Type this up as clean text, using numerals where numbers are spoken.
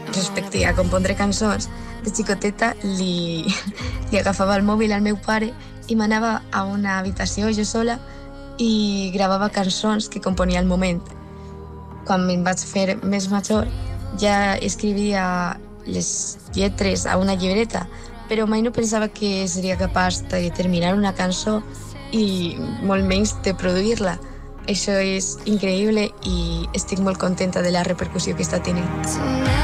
respecte a compondre cançons, de xicoteta li agafava el mòbil al meu pare i m'anava a una habitació jo sola i gravava cançons que componia al moment. Quan me'n vaig fer més major, ja escrivia les lletres a una llibreta, però mai no pensava que seria capaç de terminar una cançó i molt menys de produir-la. Això és increïble i estic molt contenta de la repercussió que està tenint.